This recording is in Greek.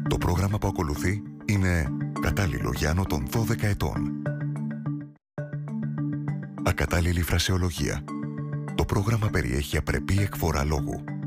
Το πρόγραμμα που ακολουθεί είναι κατάλληλο για άνω των 12 ετών. Ακατάλληλη φρασεολογία. Το πρόγραμμα περιέχει απρεπή εκφορά λόγου.